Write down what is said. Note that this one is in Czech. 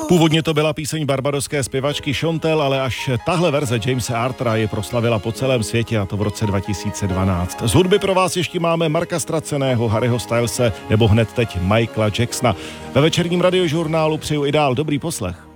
Původně to byla píseň barbadoské zpěvačky Chantel, ale až tahle verze Jamesa Arthura je proslavila po celém světě, a to v roce 2012. Z hudby pro vás ještě máme Marka Straceného, Harryho Stylese nebo hned teď Michaela Jacksona. Ve večerním radiožurnálu přeju i dál dobrý poslech.